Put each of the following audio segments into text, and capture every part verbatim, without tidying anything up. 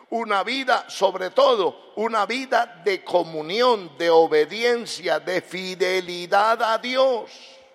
una vida, sobre todo, una vida de comunión, de obediencia, de fidelidad a Dios.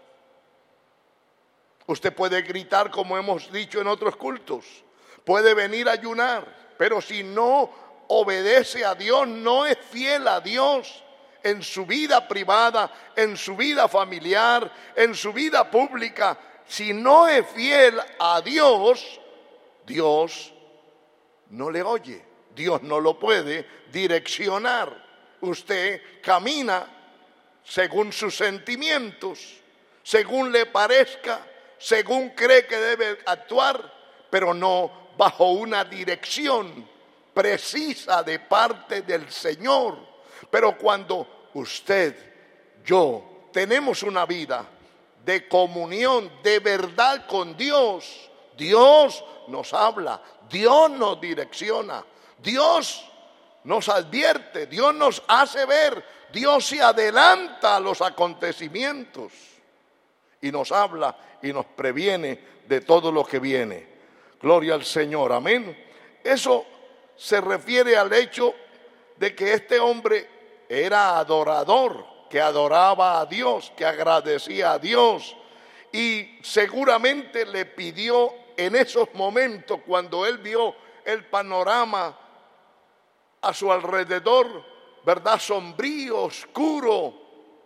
Usted puede gritar como hemos dicho en otros cultos, puede venir a ayunar, pero si no obedece a Dios, no es fiel a Dios en su vida privada, en su vida familiar, en su vida pública, si no es fiel a Dios, Dios no le oye, Dios no lo puede direccionar. Usted camina según sus sentimientos, según le parezca, según cree que debe actuar, pero no bajo una dirección precisa de parte del Señor. Pero cuando usted, yo, tenemos una vida de comunión, de verdad con Dios, Dios nos habla, Dios nos direcciona, Dios nos advierte, Dios nos hace ver, Dios se adelanta a los acontecimientos y nos habla y nos previene de todo lo que viene. Gloria al Señor, amén. Eso se refiere al hecho de que este hombre era adorador, que adoraba a Dios, que agradecía a Dios, y seguramente le pidió en esos momentos, cuando él vio el panorama a su alrededor, ¿verdad?, sombrío, oscuro,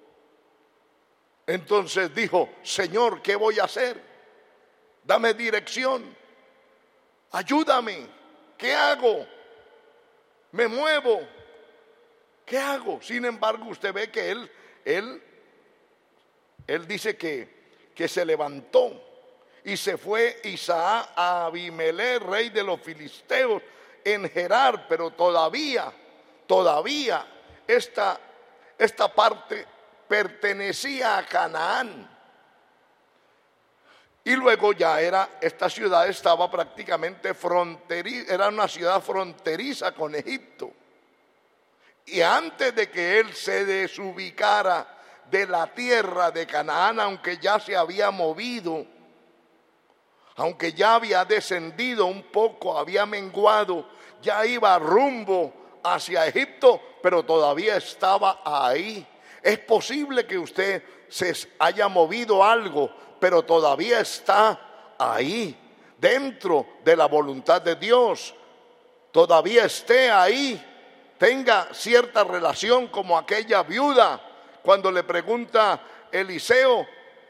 entonces dijo: Señor, ¿qué voy a hacer? Dame dirección, ayúdame, ¿qué hago? Me muevo, ¿qué hago? Sin embargo, usted ve que él, él, él dice que, que se levantó y se fue Isaac a Abimelech, rey de los filisteos, en Gerar, pero todavía, todavía esta, esta parte pertenecía a Canaán. Y luego ya era, esta ciudad estaba prácticamente fronteriza, era una ciudad fronteriza con Egipto. Y antes de que él se desubicara de la tierra de Canaán, aunque ya se había movido, aunque ya había descendido un poco, había menguado, ya iba rumbo hacia Egipto, pero todavía estaba ahí. Es posible que usted se haya movido algo, pero todavía está ahí, dentro de la voluntad de Dios. Todavía esté ahí, tenga cierta relación como aquella viuda, cuando le pregunta Eliseo: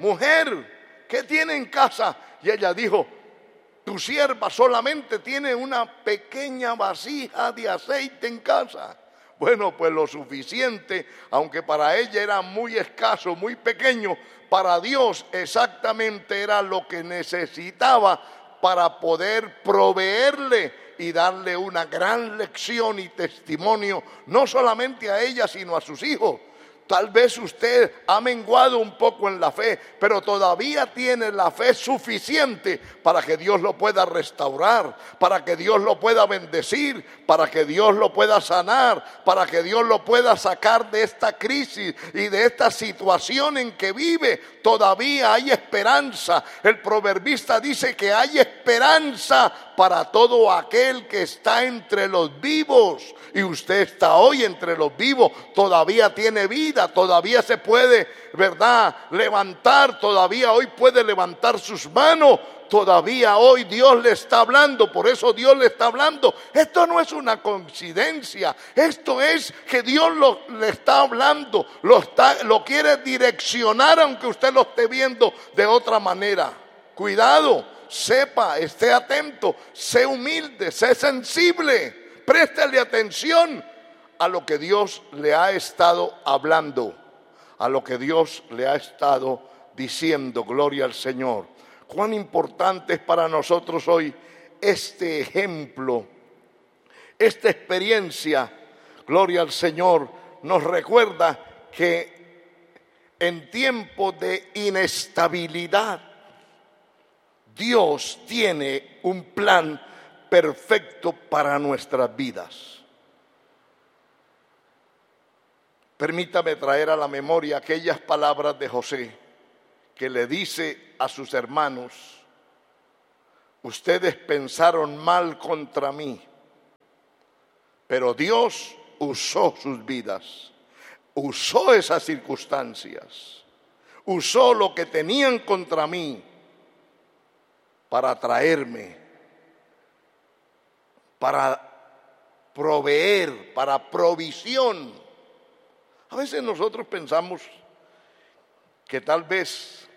mujer, ¿qué tiene en casa? Y ella dijo: tu sierva solamente tiene una pequeña vasija de aceite en casa. Bueno, pues lo suficiente, aunque para ella era muy escaso, muy pequeño, para Dios exactamente era lo que necesitaba para poder proveerle y darle una gran lección y testimonio, no solamente a ella, sino a sus hijos. Tal vez usted ha menguado un poco en la fe, pero todavía tiene la fe suficiente para que Dios lo pueda restaurar, para que Dios lo pueda bendecir, para que Dios lo pueda sanar, para que Dios lo pueda sacar de esta crisis y de esta situación en que vive. Todavía hay esperanza. El proverbista dice que hay esperanza para todo aquel que está entre los vivos. Y usted está hoy entre los vivos, todavía tiene vida, todavía se puede, ¿verdad?, levantar, todavía hoy puede levantar sus manos, todavía hoy Dios le está hablando. Por eso Dios le está hablando. Esto no es una coincidencia, esto es que Dios lo, le está hablando, lo, está, lo quiere direccionar, aunque usted lo esté viendo de otra manera. Cuidado, sepa, esté atento, sé humilde, sé sensible. Préstele atención a lo que Dios le ha estado hablando, a lo que Dios le ha estado diciendo. Gloria al Señor. Cuán importante es para nosotros hoy este ejemplo, esta experiencia. Gloria al Señor. Nos recuerda que en tiempos de inestabilidad, Dios tiene un plan perfecto para nuestras vidas. Permítame traer a la memoria aquellas palabras de José, que le dice a sus hermanos: ustedes pensaron mal contra mí, Pero Dios usó sus vidas, usó esas circunstancias, usó lo que tenían contra mí para traerme, para proveer, para provisión. A veces nosotros pensamos que tal vez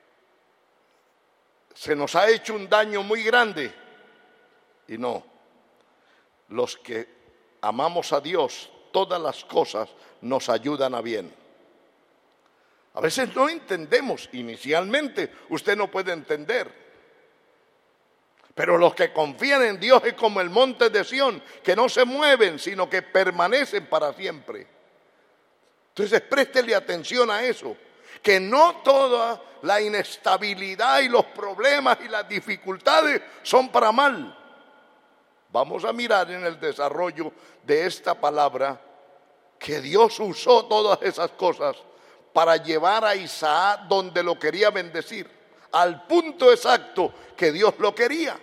se nos ha hecho un daño muy grande, y no. Los que amamos a Dios, todas las cosas nos ayudan a bien. A veces no entendemos, inicialmente usted no puede entender, pero los que confían en Dios es como el monte de Sión, que no se mueven, sino que permanecen para siempre. Entonces préstele atención a eso, que no toda la inestabilidad y los problemas y las dificultades son para mal. Vamos a mirar en el desarrollo de esta palabra que Dios usó todas esas cosas para llevar a Isaac donde lo quería bendecir, al punto exacto que Dios lo quería.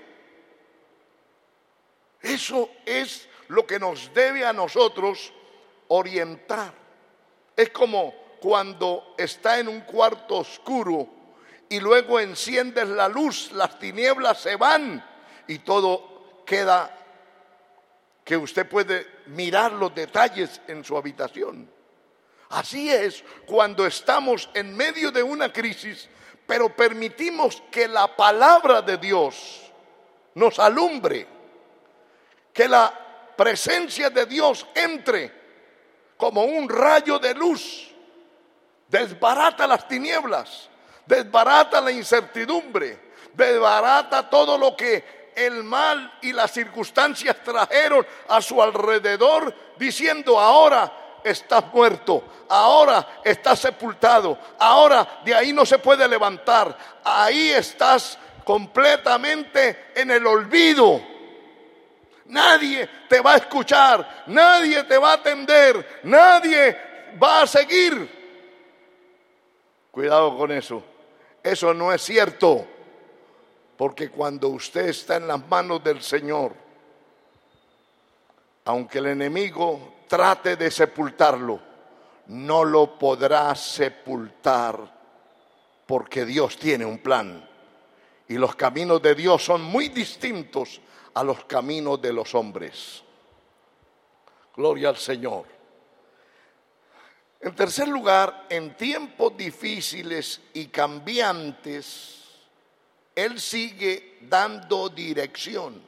Eso es lo que nos debe a nosotros orientar. Es como cuando está en un cuarto oscuro y luego enciendes la luz, las tinieblas se van y todo queda que usted puede mirar los detalles en su habitación. Así es cuando estamos en medio de una crisis, pero permitimos que la palabra de Dios nos alumbre, que la presencia de Dios entre como un rayo de luz, desbarata las tinieblas, desbarata la incertidumbre, desbarata todo lo que el mal y las circunstancias trajeron a su alrededor, diciendo: ahora estás muerto, ahora estás sepultado, ahora de ahí no se puede levantar, ahí estás completamente en el olvido. Nadie te va a escuchar, nadie te va a atender, nadie va a seguir. Cuidado con eso, eso no es cierto. Porque cuando usted está en las manos del Señor, aunque el enemigo trate de sepultarlo, no lo podrá sepultar, porque Dios tiene un plan. Y los caminos de Dios son muy distintos a los caminos de los hombres. Gloria al Señor. En tercer lugar, en tiempos difíciles y cambiantes, Él sigue dando dirección.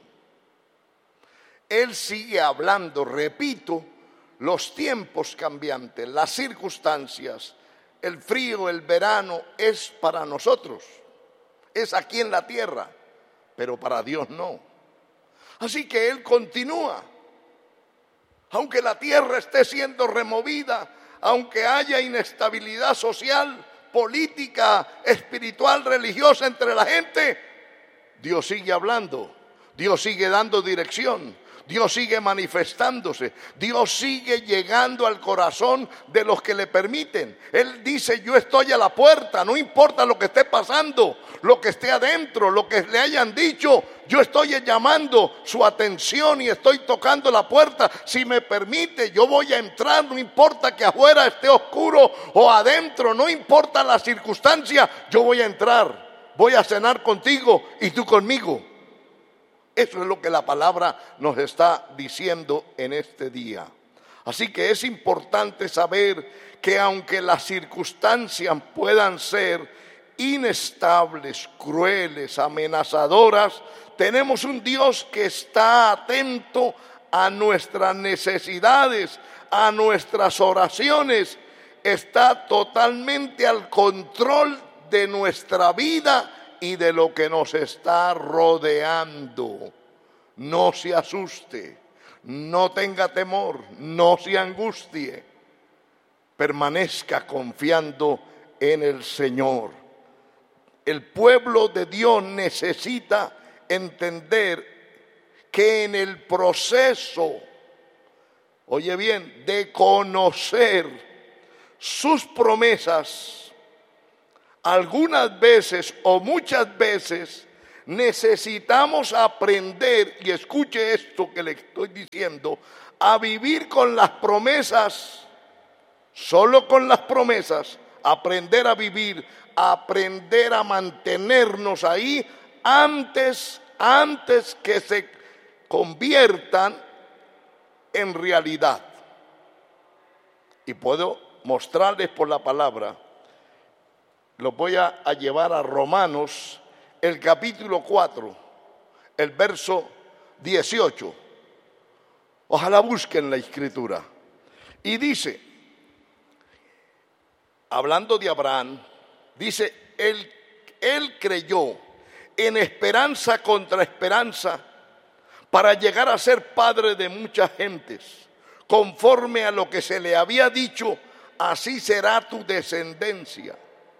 Él sigue hablando, repito, los tiempos cambiantes, las circunstancias, el frío, el verano, es para nosotros. Es aquí en la tierra, pero para Dios no. Así que Él continúa. Aunque la tierra esté siendo removida, aunque haya inestabilidad social, política, espiritual, religiosa entre la gente, Dios sigue hablando, Dios sigue dando dirección, Dios sigue manifestándose, Dios sigue llegando al corazón de los que le permiten. Él dice: yo estoy a la puerta, no importa lo que esté pasando, lo que esté adentro, lo que le hayan dicho, yo estoy llamando su atención y estoy tocando la puerta. Si me permite, yo voy a entrar, no importa que afuera esté oscuro o adentro, no importa la circunstancia, yo voy a entrar, voy a cenar contigo y tú conmigo. Eso es lo que la palabra nos está diciendo en este día. Así que es importante saber que aunque las circunstancias puedan ser inestables, crueles, amenazadoras, tenemos un Dios que está atento a nuestras necesidades, a nuestras oraciones, está totalmente al control de nuestra vida y de lo que nos está rodeando. No se asuste, no tenga temor, no se angustie, permanezca confiando en el Señor. El pueblo de Dios necesita entender que en el proceso, oye bien, de conocer sus promesas, algunas veces o muchas veces necesitamos aprender, y escuche esto que le estoy diciendo, a vivir con las promesas, solo con las promesas, aprender a vivir, aprender a mantenernos ahí antes, antes que se conviertan en realidad. Y puedo mostrarles por la palabra, los voy a, a llevar a Romanos, el capítulo cuatro, el verso dieciocho. Ojalá busquen la escritura. Y dice, hablando de Abraham, dice, él, él creyó en esperanza contra esperanza para llegar a ser padre de muchas gentes. Conforme a lo que se le había dicho, así será tu descendencia.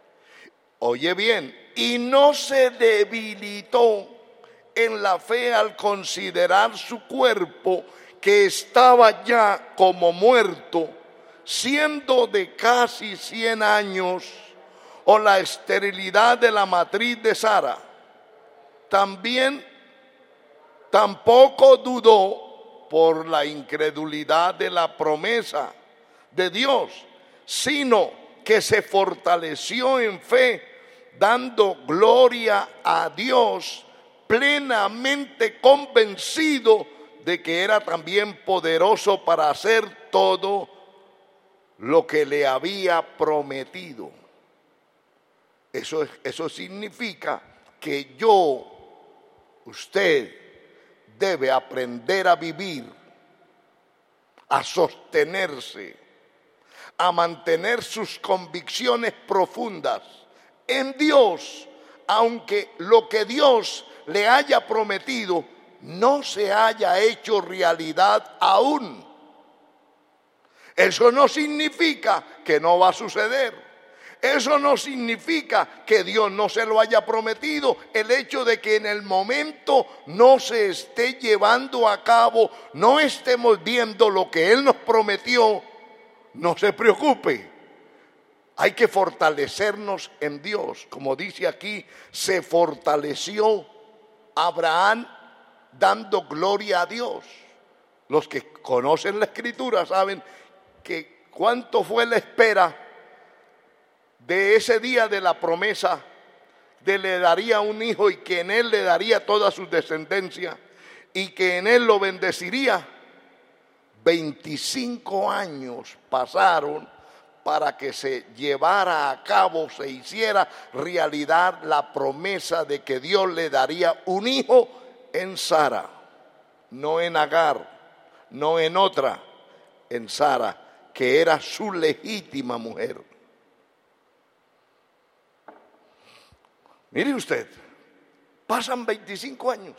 Oye bien, y no se debilitó en la fe al considerar su cuerpo que estaba ya como muerto, siendo de casi cien años, o la esterilidad de la matriz de Sara. También tampoco dudó por la incredulidad de la promesa de Dios, sino que se fortaleció en fe, dando gloria a Dios, plenamente convencido de que era también poderoso para hacer todo lo que le había prometido. Eso, eso significa que yo, usted, debe aprender a vivir, a sostenerse, a mantener sus convicciones profundas en Dios, aunque lo que Dios le haya prometido no se haya hecho realidad aún. Eso no significa que no va a suceder. Eso no significa que Dios no se lo haya prometido. El hecho de que en el momento no se esté llevando a cabo, no estemos viendo lo que Él nos prometió, no se preocupe. Hay que fortalecernos en Dios. Como dice aquí, se fortaleció Abraham dando gloria a Dios. Los que conocen la Escritura saben que cuánto fue la espera de ese día de la promesa de le daría un hijo y que en él le daría toda su descendencia y que en él lo bendeciría. veinticinco años pasaron para que se llevara a cabo, se hiciera realidad la promesa de que Dios le daría un hijo en Sara, no en Agar, no en otra, en Sara, que era su legítima mujer. Mire usted, pasan veinticinco años.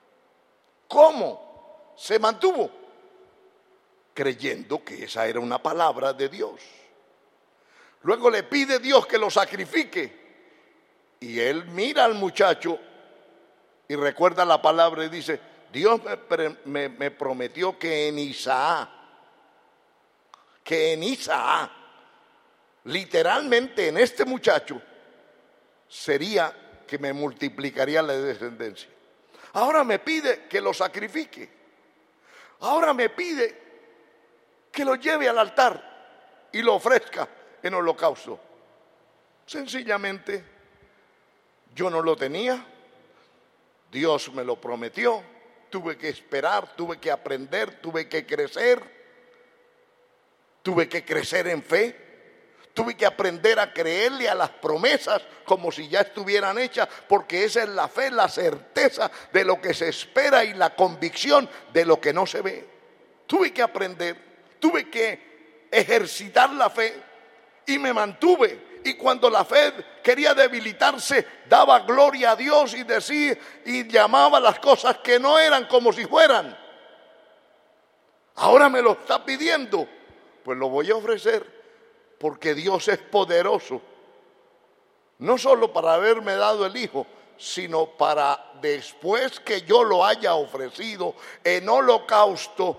¿Cómo se mantuvo? Creyendo que esa era una palabra de Dios. Luego le pide Dios que lo sacrifique. Y él mira al muchacho y recuerda la palabra y dice, Dios me, me, me prometió que en Isaac, que en Isaac, literalmente en este muchacho, sería que me multiplicaría la descendencia. Ahora me pide que lo sacrifique. Ahora me pide que lo lleve al altar y lo ofrezca en holocausto. Sencillamente, yo no lo tenía. Dios me lo prometió. Tuve que esperar, tuve que aprender, tuve que crecer. Tuve que crecer en fe. Tuve que aprender a creerle a las promesas como si ya estuvieran hechas, porque esa es la fe, la certeza de lo que se espera y la convicción de lo que no se ve. Tuve que aprender, tuve que ejercitar la fe y me mantuve. Y cuando la fe quería debilitarse, daba gloria a Dios y decía y llamaba las cosas que no eran como si fueran. Ahora me lo está pidiendo, pues lo voy a ofrecer. Porque Dios es poderoso, no solo para haberme dado el hijo, sino para después que yo lo haya ofrecido en holocausto,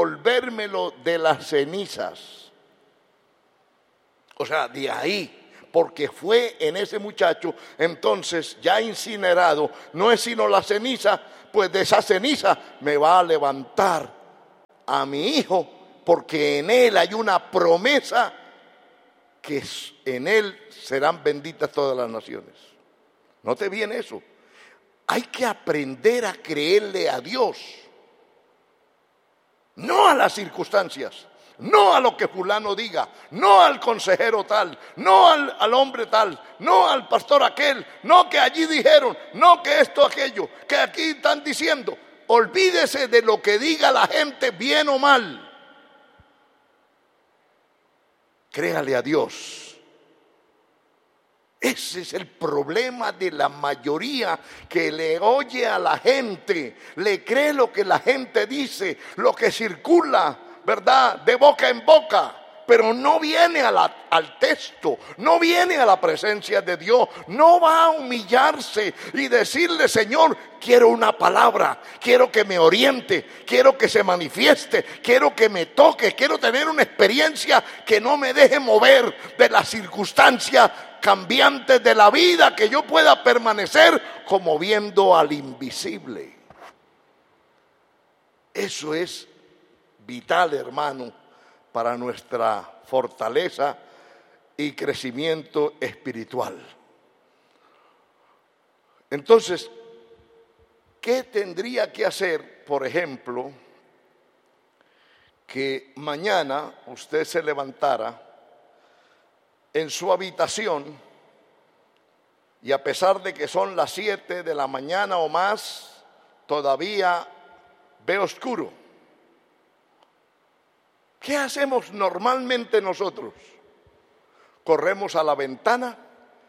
devolvérmelo de las cenizas. O sea, de ahí, porque fue en ese muchacho, entonces ya incinerado, no es sino la ceniza, pues de esa ceniza me va a levantar a mi hijo, porque en él hay una promesa que en él serán benditas todas las naciones. Note bien eso. Hay que aprender a creerle a Dios, no a las circunstancias, no a lo que fulano diga, no al consejero tal, no al, al hombre tal, no al pastor aquel, no que allí dijeron, no que esto, aquello, que aquí están diciendo. Olvídese de lo que diga la gente, bien o mal. Créale a Dios. Ese es el problema de la mayoría, que le oye a la gente, le cree lo que la gente dice, lo que circula, ¿verdad? De boca en boca, pero no viene a la, al texto, no viene a la presencia de Dios, no va a humillarse y decirle: Señor, quiero una palabra, quiero que me oriente, quiero que se manifieste, quiero que me toque, quiero tener una experiencia que no me deje mover de las circunstancias cambiantes de la vida, que yo pueda permanecer como viendo al invisible. Eso es vital, hermano, para nuestra fortaleza y crecimiento espiritual. Entonces, ¿qué tendría que hacer? Por ejemplo, que mañana usted se levantara en su habitación y, a pesar de que son las siete de la mañana o más, todavía ve oscuro. ¿Qué hacemos normalmente nosotros? Corremos a la ventana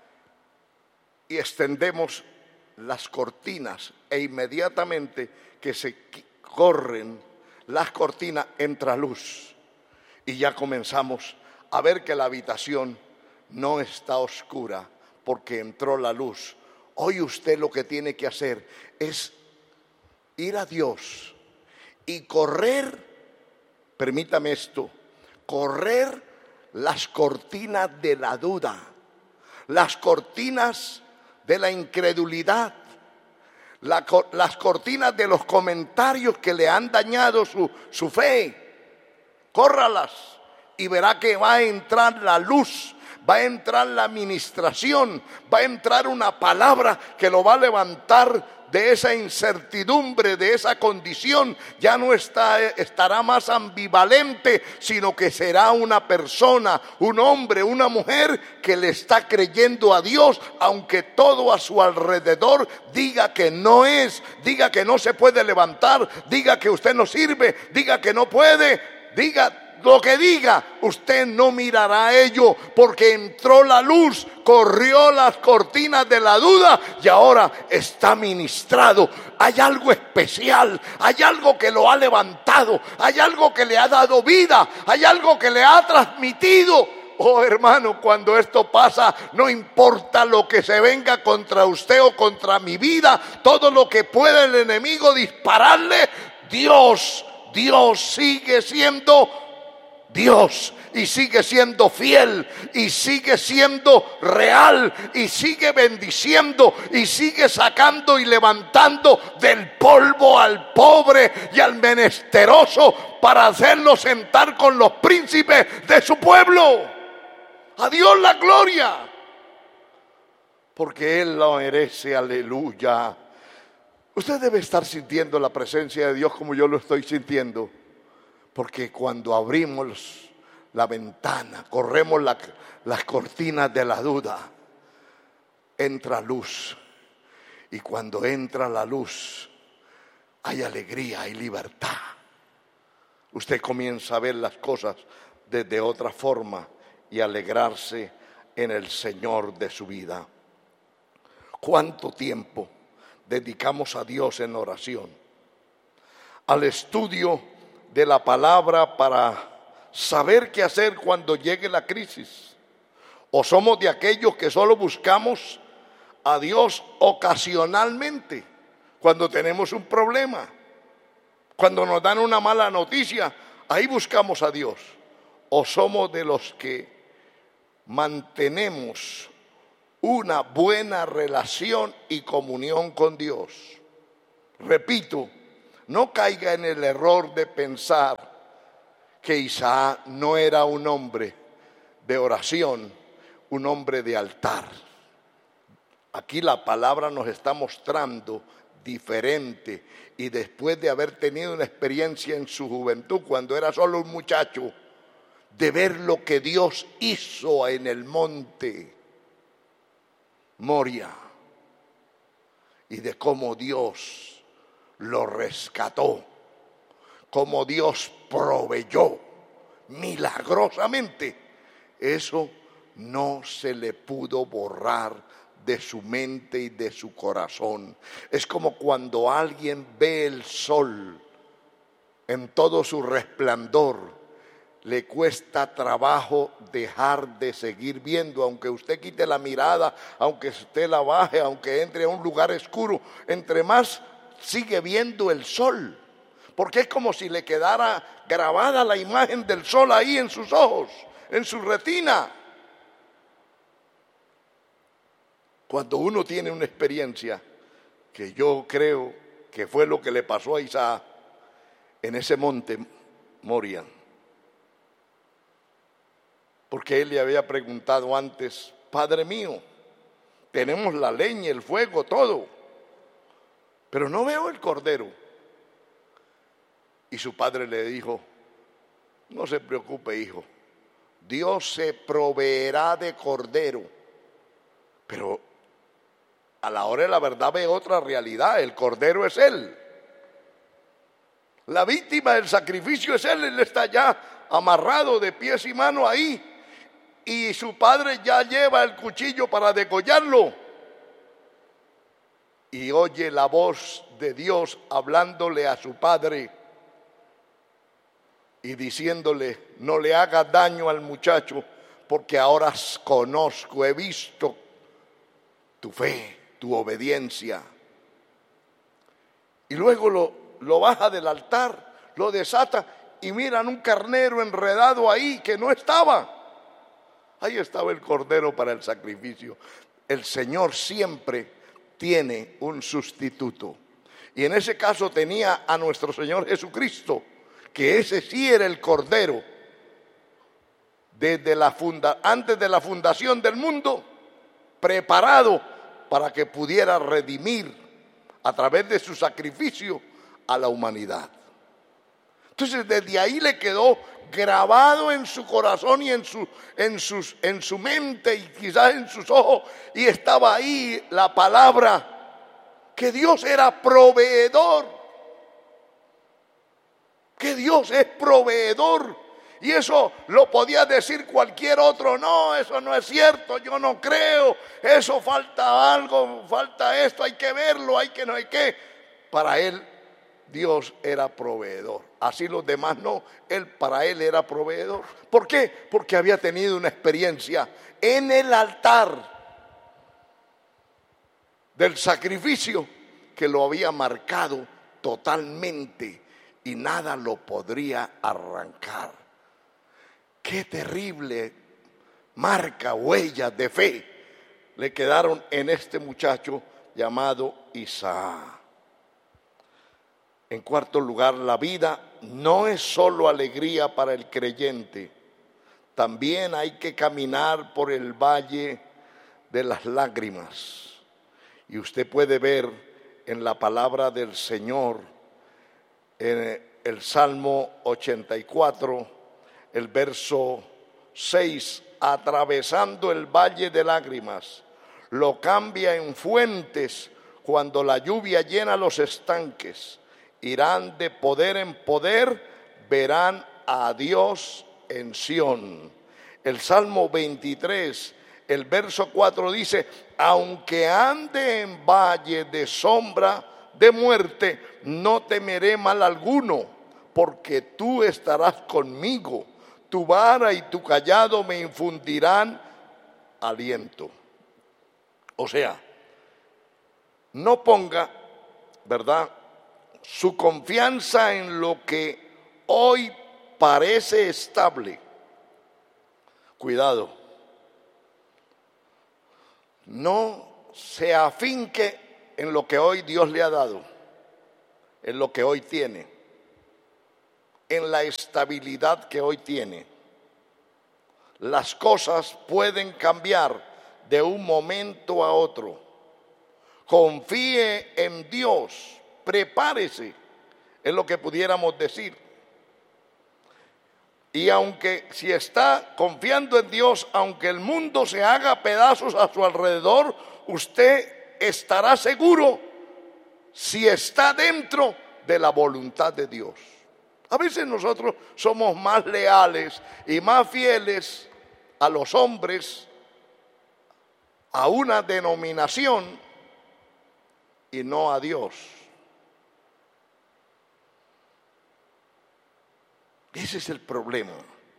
y extendemos las cortinas, e inmediatamente que se corren las cortinas entra luz y ya comenzamos a ver que la habitación no está oscura porque entró la luz. Hoy usted lo que tiene que hacer es ir a Dios y correr, permítame esto, correr las cortinas de la duda, las cortinas de la incredulidad, la, las cortinas de los comentarios que le han dañado su, su fe. Córralas y verá que va a entrar la luz, va a entrar la administración, va a entrar una palabra que lo va a levantar de esa incertidumbre, de esa condición. Ya no está, estará más ambivalente, sino que será una persona, un hombre, una mujer que le está creyendo a Dios, aunque todo a su alrededor diga que no es, diga que no se puede levantar, diga que usted no sirve, diga que no puede, diga lo que diga. Usted no mirará a ello, porque entró la luz, corrió las cortinas de la duda y ahora está ministrado. Hay algo especial, hay algo que lo ha levantado, hay algo que le ha dado vida, hay algo que le ha transmitido. Oh, hermano, cuando esto pasa, no importa lo que se venga contra usted o contra mi vida, todo lo que pueda el enemigo dispararle, Dios, Dios sigue siendo Dios, y sigue siendo fiel, y sigue siendo real, y sigue bendiciendo, y sigue sacando y levantando del polvo al pobre y al menesteroso para hacerlo sentar con los príncipes de su pueblo. A Dios la gloria, porque Él lo merece. Aleluya. Usted debe estar sintiendo la presencia de Dios como yo lo estoy sintiendo. Porque cuando abrimos la ventana, corremos la, las cortinas de la duda, entra luz. Y cuando entra la luz, hay alegría, hay libertad. Usted comienza a ver las cosas desde otra forma y alegrarse en el Señor de su vida. ¿Cuánto tiempo dedicamos a Dios en oración? Al estudio de la palabra para saber qué hacer cuando llegue la crisis. ¿O somos de aquellos que solo buscamos a Dios ocasionalmente, cuando tenemos un problema, cuando nos dan una mala noticia, ahí buscamos a Dios? ¿O somos de los que mantenemos una buena relación y comunión con Dios. Repito, no caiga en el error de pensar que Isaac no era un hombre de oración, un hombre de altar. Aquí la palabra nos está mostrando diferente, y después de haber tenido una experiencia en su juventud, cuando era solo un muchacho, de ver lo que Dios hizo en el monte Moria y de cómo Dios lo rescató, cómo Dios proveyó milagrosamente, eso no se le pudo borrar de su mente y de su corazón. Es como cuando alguien ve el sol en todo su resplandor, le cuesta trabajo dejar de seguir viendo, aunque usted quite la mirada, aunque usted la baje, aunque entre a un lugar oscuro, entre más sigue viendo el sol, porque es como si le quedara grabada la imagen del sol ahí en sus ojos, en su retina. Cuando uno tiene una experiencia, que yo creo que fue lo que le pasó a Isaac en ese monte Moria, porque él le había preguntado antes: Padre mío, tenemos la leña, el fuego, todo, pero no veo el cordero. Y su padre le dijo: no se preocupe, hijo, Dios se proveerá de cordero. Pero a la hora de la verdad ve otra realidad: el cordero es él, la víctima del sacrificio es él. Él está ya amarrado de pies y manos ahí, y su padre ya lleva el cuchillo para degollarlo, y oye la voz de Dios hablándole a su padre y diciéndole: no le hagas daño al muchacho, porque ahora conozco, he visto tu fe, tu obediencia. Y luego lo, lo baja del altar, lo desata, y miran un carnero enredado ahí que no estaba. Ahí estaba el cordero para el sacrificio. El Señor siempre tiene un sustituto, y en ese caso tenía a nuestro Señor Jesucristo, que ese sí era el cordero desde la funda, antes de la fundación del mundo, preparado para que pudiera redimir a través de su sacrificio a la humanidad. Entonces desde ahí le quedó grabado en su corazón y en su, en sus, en su mente y quizás en sus ojos, y estaba ahí la palabra que Dios era proveedor, que Dios es proveedor. Y eso lo podía decir cualquier otro: no, eso no es cierto, yo no creo, eso falta algo, falta esto, hay que verlo, hay que no hay que. Para él Dios era proveedor, así los demás no, él para él era proveedor. ¿Por qué? Porque había tenido una experiencia en el altar del sacrificio que lo había marcado totalmente y nada lo podría arrancar. Qué terrible marca, huellas de fe le quedaron en este muchacho llamado Isaac. En cuarto lugar, la vida no es solo alegría para el creyente, también hay que caminar por el valle de las lágrimas. Y usted puede ver en la palabra del Señor, en el Salmo ochenta y cuatro, el verso seis: atravesando el valle de lágrimas, lo cambia en fuentes cuando la lluvia llena los estanques. Irán de poder en poder, verán a Dios en Sión. El Salmo veintitrés, el verso cuatro dice: aunque ande en valle de sombra de muerte, no temeré mal alguno, porque tú estarás conmigo. Tu vara y tu cayado me infundirán aliento. O sea, no ponga, ¿verdad?, su confianza en lo que hoy parece estable. Cuidado, no se afinque en lo que hoy Dios le ha dado, en lo que hoy tiene, en la estabilidad que hoy tiene. Las cosas pueden cambiar de un momento a otro. Confíe en Dios, prepárese, es lo que pudiéramos decir. Y aunque si está confiando en Dios, aunque el mundo se haga pedazos a su alrededor, usted estará seguro si está dentro de la voluntad de Dios. A veces nosotros somos más leales y más fieles a los hombres, a una denominación y no a Dios. Ese es el problema.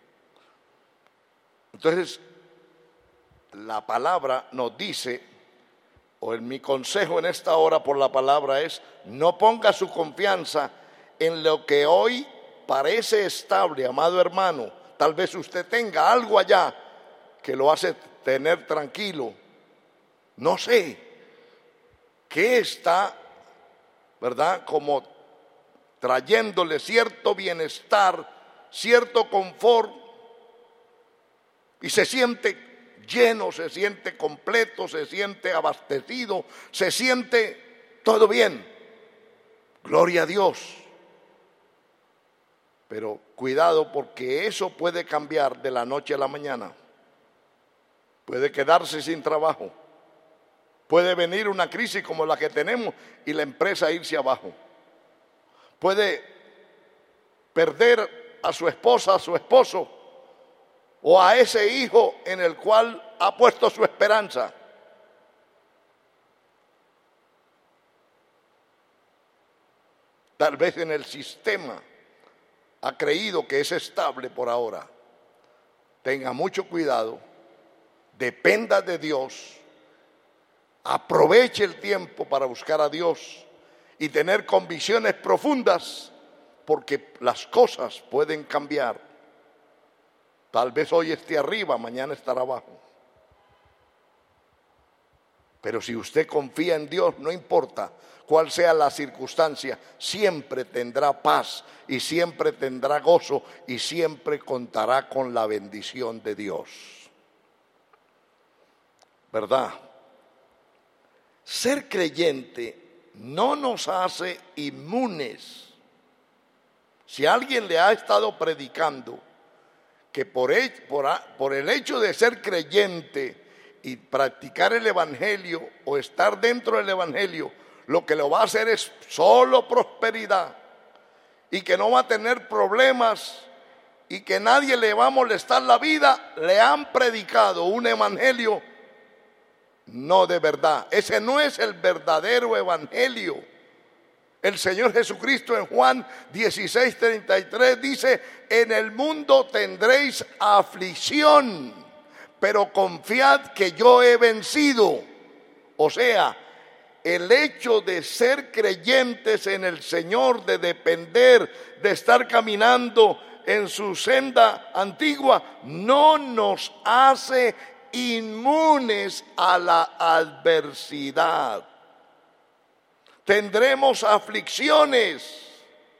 Entonces, la palabra nos dice, o en mi consejo en esta hora por la palabra es, no ponga su confianza en lo que hoy parece estable, amado hermano. Tal vez usted tenga algo allá que lo hace tener tranquilo. No sé qué está, ¿verdad? Como trayéndole cierto bienestar, cierto confort, y se siente lleno, se siente completo, se siente abastecido, se siente todo bien. Gloria a Dios. Pero cuidado, porque eso puede cambiar de la noche a la mañana. Puede quedarse sin trabajo. Puede venir una crisis como la que tenemos y la empresa irse abajo. Puede perder a su esposa, a su esposo, o a ese hijo en el cual ha puesto su esperanza. Tal vez en el sistema ha creído que es estable por ahora. Tenga mucho cuidado, dependa de Dios, aproveche el tiempo para buscar a Dios y tener convicciones profundas, porque las cosas pueden cambiar. Tal vez hoy esté arriba, mañana estará abajo. Pero si usted confía en Dios, no importa cuál sea la circunstancia, siempre tendrá paz y siempre tendrá gozo y siempre contará con la bendición de Dios. ¿Verdad? Ser creyente no nos hace inmunes. Si alguien le ha estado predicando que por el, por, por el hecho de ser creyente y practicar el evangelio o estar dentro del evangelio, lo que lo va a hacer es solo prosperidad y que no va a tener problemas y que nadie le va a molestar la vida, le han predicado un evangelio no de verdad. Ese no es el verdadero evangelio. El Señor Jesucristo en Juan dieciséis, treinta y tres dice: en el mundo tendréis aflicción, pero confiad que yo he vencido. O sea, el hecho de ser creyentes en el Señor, de depender, de estar caminando en su senda antigua, no nos hace inmunes a la adversidad. Tendremos aflicciones,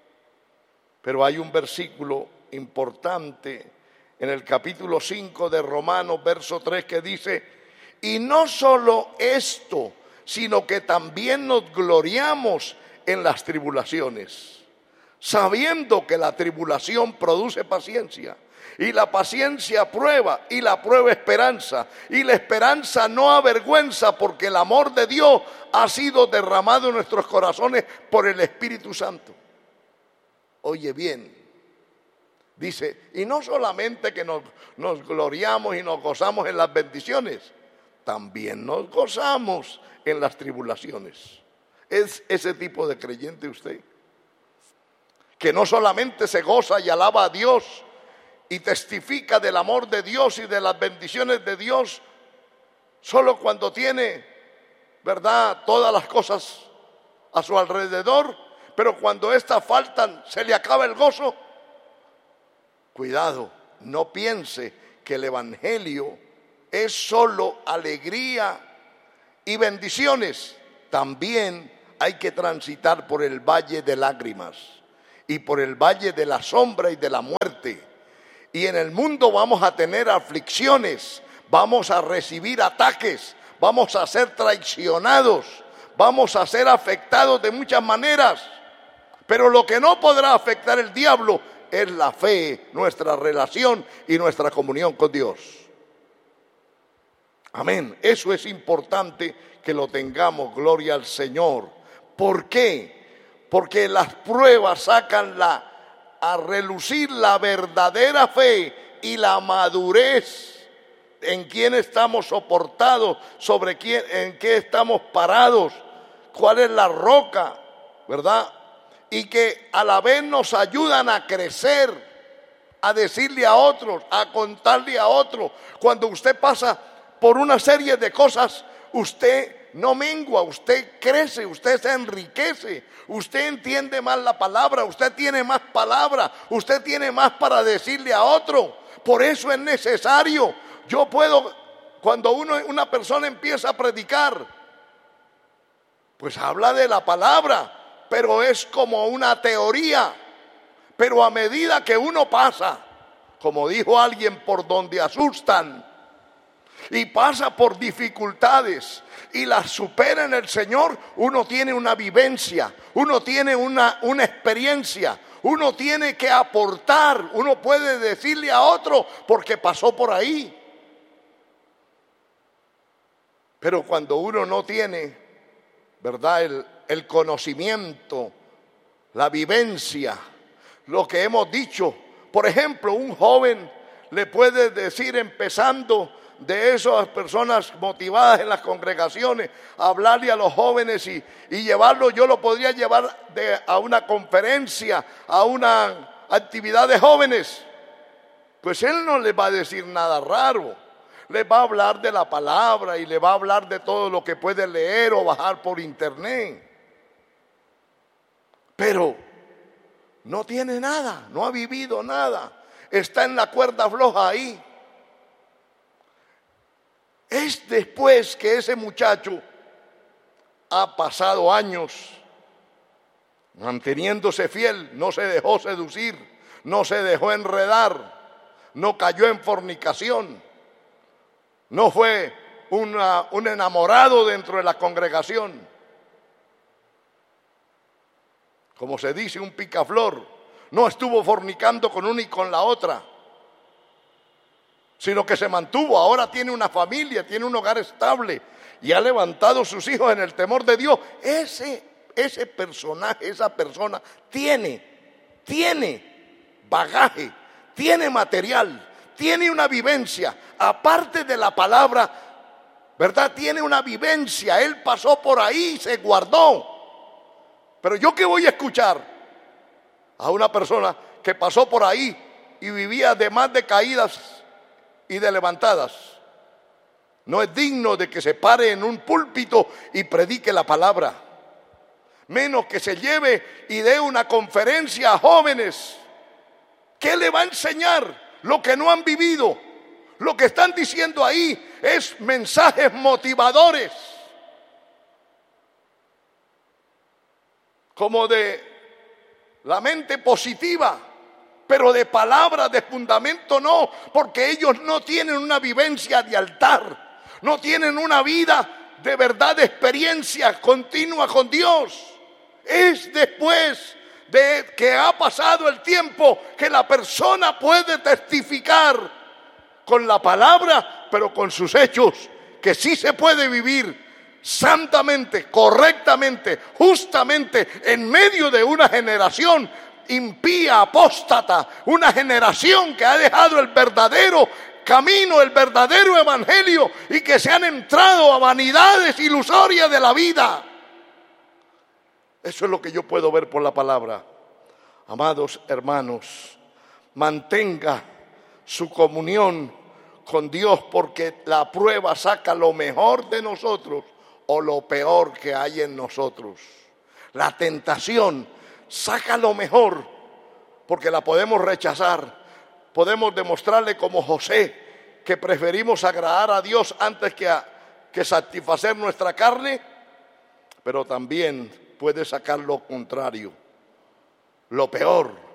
pero hay un versículo importante en el capítulo cinco de Romanos, verso tres, que dice: y no solo esto, sino que también nos gloriamos en las tribulaciones, sabiendo que la tribulación produce paciencia, y la paciencia prueba, y la prueba esperanza, y la esperanza no avergüenza, porque el amor de Dios ha sido derramado en nuestros corazones por el Espíritu Santo. Oye bien, dice, y no solamente que nos, nos gloriamos y nos gozamos en las bendiciones, también nos gozamos en las tribulaciones. ¿Es ese tipo de creyente usted? Que no solamente se goza y alaba a Dios y testifica del amor de Dios y de las bendiciones de Dios solo cuando tiene, ¿verdad?, todas las cosas a su alrededor, pero cuando éstas faltan se le acaba el gozo. Cuidado, no piense que el evangelio es solo alegría y bendiciones, también hay que transitar por el valle de lágrimas y por el valle de la sombra y de la muerte. Y en el mundo vamos a tener aflicciones, vamos a recibir ataques, vamos a ser traicionados, vamos a ser afectados de muchas maneras. Pero lo que no podrá afectar el diablo es la fe, nuestra relación y nuestra comunión con Dios. Amén. Eso es importante que lo tengamos, gloria al Señor. ¿Por qué? Porque las pruebas sacan la, a relucir la verdadera fe y la madurez en quién estamos soportados, sobre quién, en qué estamos parados, cuál es la roca, ¿verdad? Y que a la vez nos ayudan a crecer, a decirle a otros, a contarle a otros. Cuando usted pasa por una serie de cosas, usted no mengua, usted crece, usted se enriquece, usted entiende más la palabra, usted tiene más palabra, usted tiene más para decirle a otro. Por eso es necesario. Yo puedo, cuando uno, una persona empieza a predicar, pues habla de la palabra, pero es como una teoría. Pero a medida que uno pasa, como dijo alguien, por donde asustan, y pasa por dificultades y las supera en el Señor, uno tiene una vivencia, uno tiene una, una experiencia, uno tiene que aportar, uno puede decirle a otro porque pasó por ahí. Pero cuando uno no tiene, ¿verdad?, el, el conocimiento, la vivencia, lo que hemos dicho, por ejemplo, un joven le puede decir, empezando de esas personas motivadas en las congregaciones, hablarle a los jóvenes y, y llevarlo, yo lo podría llevar de, a una conferencia, a una actividad de jóvenes, pues él no les va a decir nada raro, les va a hablar de la palabra y le va a hablar de todo lo que puede leer o bajar por internet, pero no tiene nada, no ha vivido nada, está en la cuerda floja ahí. Es después que ese muchacho ha pasado años manteniéndose fiel, no se dejó seducir, no se dejó enredar, no cayó en fornicación, no fue una, un enamorado dentro de la congregación, como se dice, un picaflor, no estuvo fornicando con una y con la otra, sino que se mantuvo, ahora tiene una familia, tiene un hogar estable y ha levantado sus hijos en el temor de Dios. Ese, ese personaje, esa persona tiene, tiene bagaje, tiene material, tiene una vivencia, aparte de la palabra, ¿verdad? Tiene una vivencia, él pasó por ahí, se guardó. Pero yo ¿qué voy a escuchar? A una persona que pasó por ahí y vivía de más de caídas y de levantadas. No es digno de que se pare en un púlpito y predique la palabra, menos que se lleve y dé una conferencia a jóvenes. ¿Qué le va a enseñar? Lo que no han vivido. Lo que están diciendo ahí es mensajes motivadores, como de la mente positiva, pero de palabras, de fundamento no, porque ellos no tienen una vivencia de altar, no tienen una vida de verdad, de experiencia continua con Dios. Es después de que ha pasado el tiempo que la persona puede testificar con la palabra, pero con sus hechos, que sí se puede vivir santamente, correctamente, justamente en medio de una generación impía, apóstata, una generación que ha dejado el verdadero camino, el verdadero evangelio, y que se han entrado a vanidades ilusorias de la vida. Eso es lo que yo puedo ver por la palabra. Amados hermanos, mantenga su comunión con Dios, porque la prueba saca lo mejor de nosotros o lo peor que hay en nosotros. La tentación saca lo mejor, porque la podemos rechazar. Podemos demostrarle como José que preferimos agradar a Dios antes que, a, que que satisfacer nuestra carne, pero también puede sacar lo contrario, lo peor.